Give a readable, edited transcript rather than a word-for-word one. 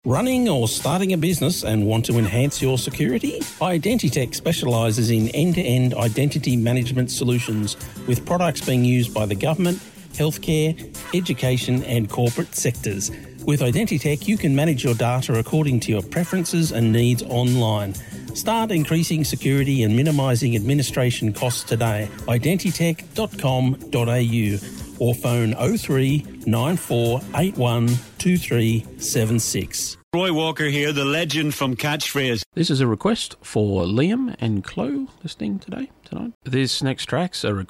Running or starting a business and want to enhance your security? Identitech specialises in end-to-end identity management solutions with products being used by the government, healthcare, education and corporate sectors. With Identitech, you can manage your data according to your preferences and needs online. Start increasing security and minimising administration costs today. Identitech.com.au or phone 03 9481 2376. Roy Walker here, the legend from Catchphrase. This is a request for Liam and Chloe listening tonight. This next track's a request